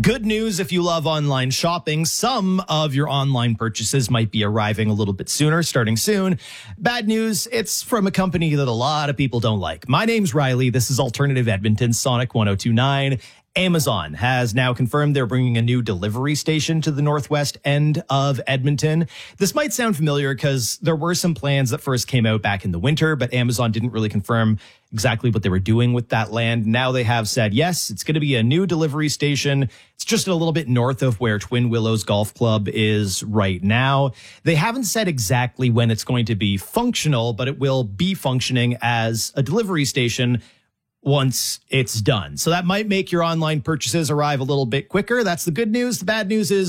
Good news if you love online shopping. Some of your online purchases might be arriving a little bit sooner, starting soon. Bad news, it's from a company that a lot of people don't like. My name's Riley. This is Alternative Edmonton, Sonic 1029. Amazon has now confirmed they're bringing a new delivery station to the northwest end of Edmonton. This might sound familiar because there were some plans that first came out back in the winter, but Amazon didn't really confirm exactly what they were doing with that land. Now they have said, yes, it's going to be a new delivery station. It's just a little bit north of where Twin Willows Golf Club is right now. They haven't said exactly when it's going to be functional, but it will be functioning as a delivery station once it's done. So that might make your online purchases arrive a little bit quicker. That's the good news. The bad news is